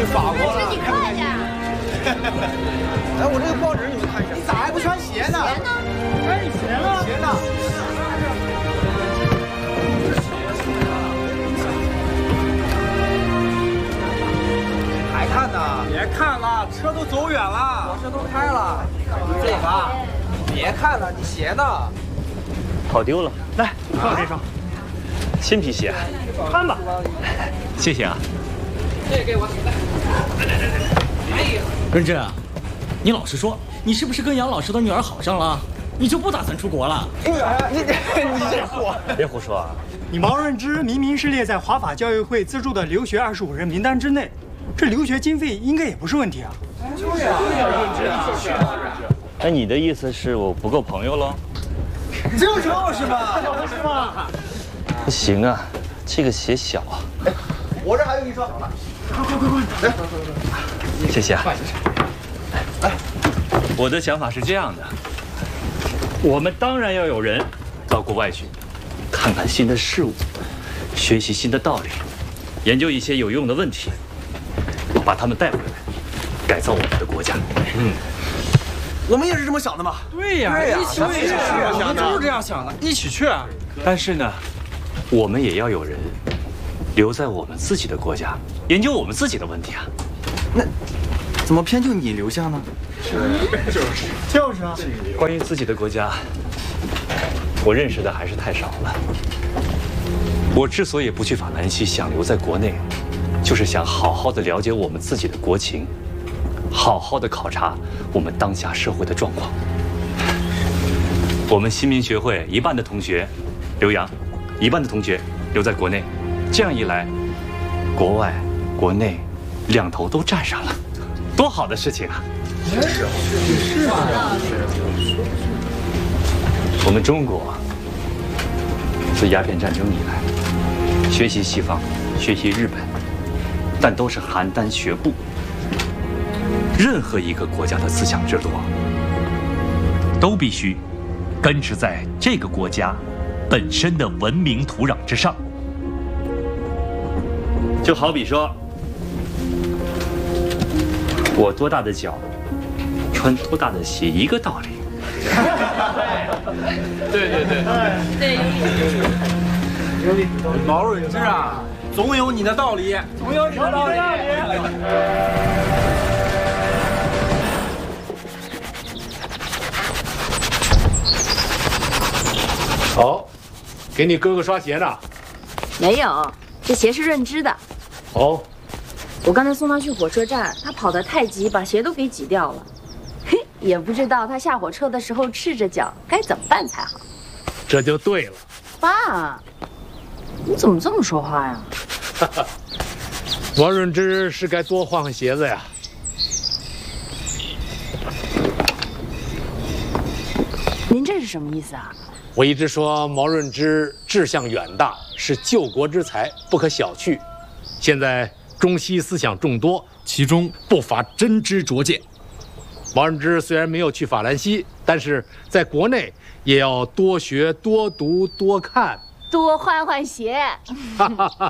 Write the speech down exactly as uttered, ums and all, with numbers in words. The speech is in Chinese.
去法国了。 你快点！ 哎，我这个报纸你们看一下，你咋还不穿鞋呢？ 鞋呢？ 哎，你鞋呢？鞋呢？还看呢？别看了，车都走远了，火车都开了。这个，别看了，你鞋呢？ 跑丢了。 来，看我这双。 新皮鞋， 穿吧， 谢谢啊。 这个给我， 润之，你老实说，你是不是跟杨老师的女儿好上了？你就不打算出国了？ 你你这货， 别胡说啊！ 你毛润之明明是列在华法教育会资助的留学二十五人名单之内，这留学经费应该也不是问题啊。 就是啊，就是啊。 那你的意思是我不够朋友喽？ 就是是吧？是吧？ 不行啊，这个鞋小啊。 哎，我这还有一双，快快快快，来， 谢谢啊。 来， 我的想法是这样的，我们当然要有人到国外去，看看新的事物，学习新的道理，研究一些有用的问题，把他们带回来，改造我们的国家。嗯， 我们也是这么想的嘛。 对呀， 对呀， 一起去， 我们就是这样想的，一起去。 但是呢。 我们也要有人留在我们自己的国家，研究我们自己的问题啊。 那怎么偏就你留下呢？ 就是就是啊。 关于自己的国家，我认识的还是太少了。我之所以不去法兰西，想留在国内，就是想好好的了解我们自己的国情，好好的考察我们当下社会的状况。我们新民学会一半的同学留洋。 一半的同学留在国内，这样一来，国外、国内两头都占上了，多好的事情啊！是是啊，我们中国自鸦片战争以来，学习西方，学习日本，但都是邯郸学步。任何一个国家的思想制度，都必须根植在这个国家 本身的文明土壤之上，就好比说，我多大的脚，穿多大的鞋，一个道理。 对对对对， 有理。毛润之啊，总有你的道理，总有你的道理。 好。 给你哥哥刷鞋呢？ 没有，这鞋是润之的。 哦， 我刚才送他去火车站，他跑得太急，把鞋都给挤掉了。嘿，也不知道他下火车的时候赤着脚该怎么办才好。 这就对了。 爸，你怎么这么说话呀？ 王润之是该多换换鞋子呀。 您这是什么意思啊？ 我一直说毛润之志向远大，是救国之才，不可小觑。现在中西思想众多， 其中不乏真知灼见。 毛润之虽然没有去法兰西，但是在国内也要多学、多读、多看， 多换换鞋。 哈哈哈